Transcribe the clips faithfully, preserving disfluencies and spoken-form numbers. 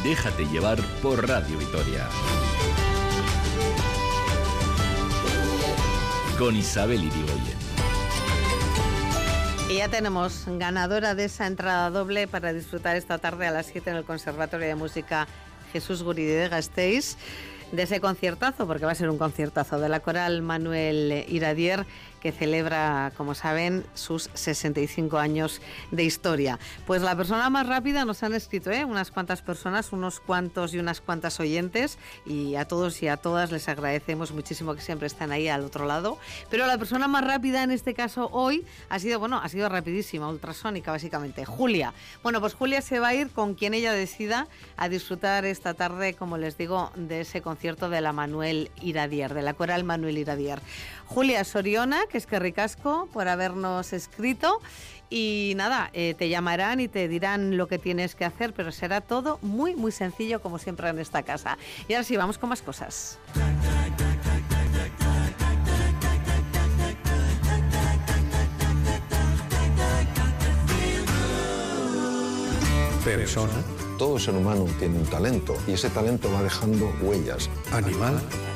Déjate llevar por Radio Vitoria. Con Isabel Irigoyen. Y ya tenemos ganadora de esa entrada doble para disfrutar esta tarde a las siete en el Conservatorio de Música Jesús Guridi de Gasteiz, de ese conciertazo, porque va a ser un conciertazo de la coral Manuel Iradier, que celebra, como saben, sus sesenta y cinco años de historia. Pues la persona más rápida nos han escrito, ¿eh? unas cuantas personas, unos cuantos y unas cuantas oyentes, y a todos y a todas les agradecemos muchísimo que siempre están ahí al otro lado. Pero la persona más rápida en este caso hoy ha sido, bueno, ha sido rapidísima, ultrasónica básicamente, Julia. Bueno, pues Julia se va a ir con quien ella decida a disfrutar esta tarde, como les digo, de ese concierto de la Manuel Iradier, de la coral Manuel Iradier. Julia Soriona, que es que ricasco por habernos escrito, y nada, eh, te llamarán y te dirán lo que tienes que hacer, pero será todo muy muy sencillo como siempre en esta casa. Y ahora sí, vamos con más cosas. Persona. Todo ser humano tiene un talento y ese talento va dejando huellas. Animal.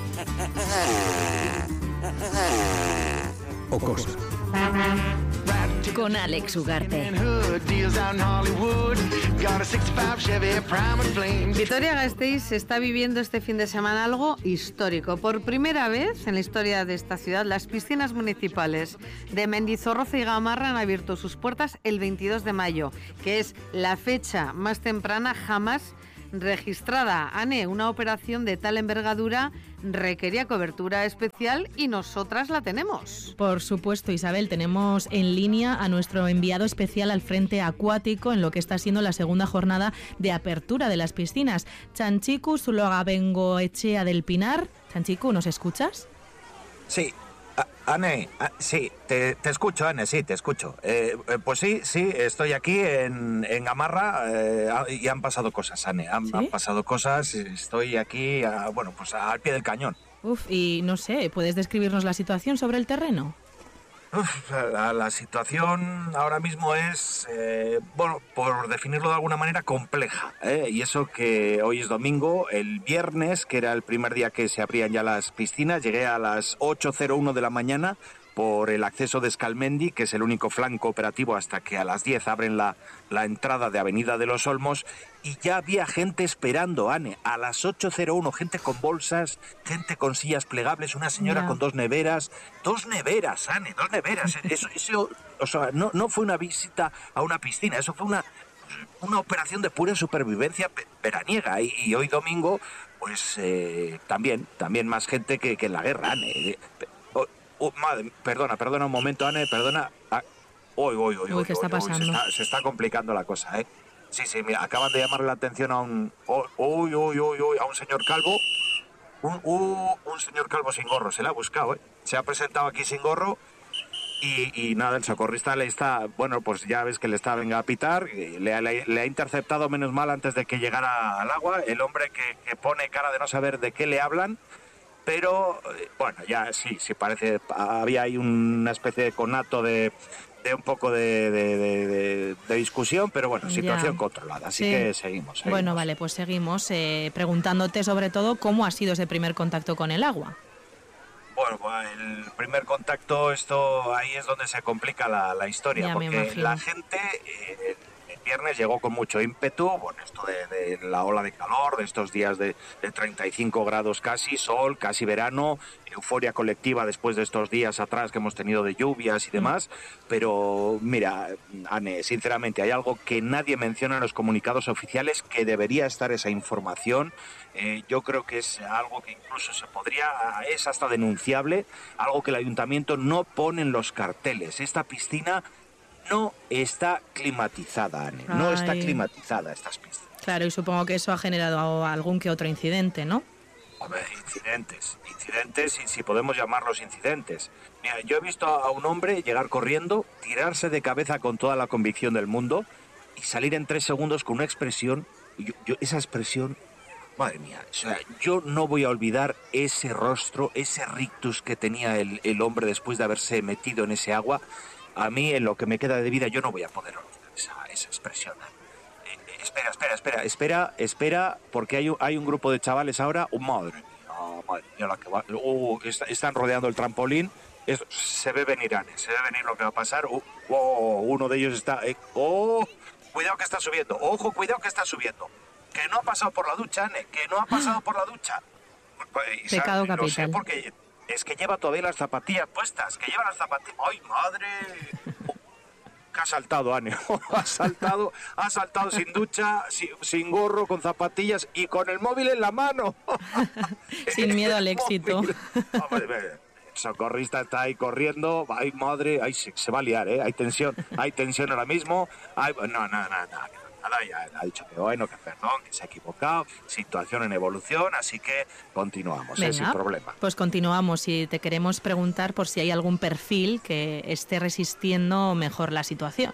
O cosa. Con Alex Ugarte. Vitoria-Gasteiz está viviendo este fin de semana algo histórico. Por primera vez en la historia de esta ciudad, las piscinas municipales de Mendizorroza y Gamarra han abierto sus puertas el veintidós de mayo, que es la fecha más temprana jamás registrada. Ane, una operación de tal envergadura requería cobertura especial y nosotras la tenemos. Por supuesto, Isabel, tenemos en línea a nuestro enviado especial al frente acuático en lo que está siendo la segunda jornada de apertura de las piscinas. Txantxiku Zuloaga Bengoechea del Pinar. Txantxiku, ¿nos escuchas? Sí. Ane, sí, te, te escucho, Ane, sí, te escucho. Eh, pues sí, sí, estoy aquí en, en Gamarra eh, y han pasado cosas, Ane, han, ¿sí? han pasado cosas, estoy aquí, a, bueno, pues al pie del cañón. Uf, y no sé, ¿puedes describirnos la situación sobre el terreno? Uf, la, la situación ahora mismo es, eh, bueno, por definirlo de alguna manera, compleja, ¿eh? Y eso que hoy es domingo, el viernes, que era el primer día que se abrían ya las piscinas, llegué a las ocho cero uno de la mañana por el acceso de Escalmendi, que es el único flanco operativo hasta que a las diez abren la, la entrada de Avenida de los Olmos, y ya había gente esperando, Ane, a las ocho cero uno, gente con bolsas, gente con sillas plegables, una señora yeah. con dos neveras, dos neveras, Ane, dos neveras, eso, eso, o sea, no, no fue una visita a una piscina, eso fue una, una operación de pura supervivencia veraniega, y, y hoy domingo, pues eh, también, también más gente que, que en la guerra, Ane. Oh, madre, perdona, perdona un momento, Ane, perdona. Ah, uy, uy, uy, uy, ¿qué está pasando? Uy, se, está, se está complicando la cosa, ¿eh? Sí, sí, mira, acaban de llamarle la atención a un... Uy, uy, uy, uy, a un señor calvo. Un, uh, un señor calvo sin gorro, se le ha buscado, ¿eh? Se ha presentado aquí sin gorro y, y nada, el socorrista le está... Bueno, pues ya ves que le está, venga a pitar, le, le, le ha interceptado menos mal antes de que llegara al agua. El hombre que, que pone cara de no saber de qué le hablan. Pero, bueno, ya sí, sí parece, había ahí una especie de conato de, de un poco de, de, de, de discusión, pero bueno, situación ya. controlada, así sí. que seguimos, seguimos. Bueno, vale, pues seguimos eh, preguntándote sobre todo cómo ha sido ese primer contacto con el agua. Bueno, pues el primer contacto, esto ahí es donde se complica la, la historia, ya porque la gente... Eh, viernes llegó con mucho ímpetu, bueno, esto de, de la ola de calor, de estos días de, de treinta y cinco grados casi, sol, casi verano, euforia colectiva después de estos días atrás que hemos tenido de lluvias y demás, pero mira, Ane, sinceramente hay algo que nadie menciona en los comunicados oficiales, que debería estar esa información. Eh, yo creo que es algo que incluso se podría, es hasta denunciable, algo que el ayuntamiento no pone en los carteles. Esta piscina no está climatizada, Ane. No Ay. está climatizada estas piscinas. Claro, y supongo que eso ha generado algún que otro incidente, ¿no? Hombre, incidentes, incidentes, y si podemos llamarlos incidentes. Mira, yo he visto a un hombre llegar corriendo, tirarse de cabeza con toda la convicción del mundo y salir en tres segundos con una expresión, yo, yo, esa expresión, madre mía, o sea, yo no voy a olvidar ese rostro, ese rictus que tenía el, el hombre después de haberse metido en ese agua. A mí, en lo que me queda de vida, yo no voy a poder olvidar esa, esa expresión. Eh, eh, espera, espera, espera. espera, espera, espera, porque hay, un- hay un grupo de chavales ahora, oh, madre mía, oh, madre mía, la que va, oh, está- están rodeando el trampolín. Es- se ve venir, Ane, se ve venir lo que va a pasar. Oh, oh, uno de ellos está, eh, oh, cuidado que está subiendo, ojo, cuidado que está subiendo. Que no ha pasado por la ducha, Ane, que no ha pasado por la ducha. Y, ¿sabes? Pecado Lo sé capital. porque es que lleva todavía las zapatillas puestas, que lleva las zapatillas. ¡Ay, madre! Que ha saltado, Ane. ha saltado, ha saltado sin ducha, sin, sin gorro, con zapatillas y con el móvil en la mano. Sin miedo al El éxito. móvil. Hombre, ve, el socorrista está ahí corriendo. ¡Ay, madre! Ay, se, se va a liar, ¿eh? Hay tensión, hay tensión ahora mismo. Ay, no, no, no, no. Nada, ya ha dicho que bueno, que perdón, que se ha equivocado, situación en evolución, así que continuamos, ¿eh? Sin problema. Pues continuamos y te queremos preguntar por si hay algún perfil que esté resistiendo mejor la situación.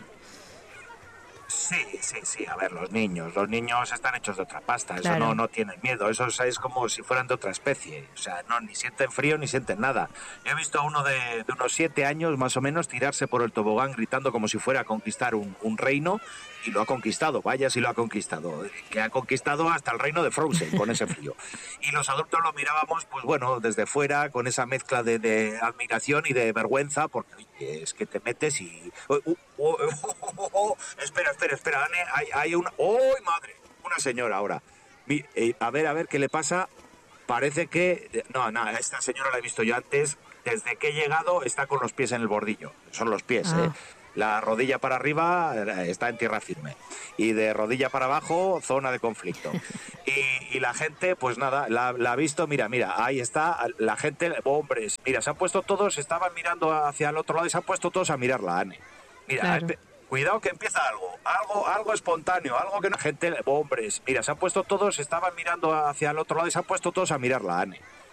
Sí, sí, sí, a ver, los niños, los niños están hechos de otra pasta, eso Claro. no, no tienen miedo, eso es como si fueran de otra especie, o sea, no, ni sienten frío ni sienten nada. Yo he visto a uno de, de unos siete años más o menos tirarse por el tobogán gritando como si fuera a conquistar un, un reino, y lo ha conquistado, vaya si lo ha conquistado, que ha conquistado hasta el reino de Frozen con ese frío. Y los adultos lo mirábamos, pues bueno, desde fuera, con esa mezcla de, de admiración y de vergüenza, porque oye, es que te metes y... Oh, oh, oh, oh, oh, oh, espera, espera, espera, Ane, hay, hay una... ¡Oh, madre! Una señora ahora. Mi- eh, a ver, a ver, ¿qué le pasa? Parece que... No, no, esta señora la he visto yo antes. Desde que he llegado está con los pies en el bordillo. Son los pies, Ah. ¿eh? La rodilla para arriba eh, está en tierra firme. Y de rodilla para abajo, zona de conflicto. Y, y la gente, pues nada, la, la ha visto, mira, mira, ahí está, la gente, hombres, mira, se han puesto todos, estaban mirando hacia el otro lado y se han puesto todos a mirarla, Ane. Mira, Claro. empe- cuidado que empieza algo, algo, algo espontáneo, algo que no... Gente, hombres, mira, se han puesto todos, estaban mirando hacia el otro lado y se han puesto todos a mirarla, Ane.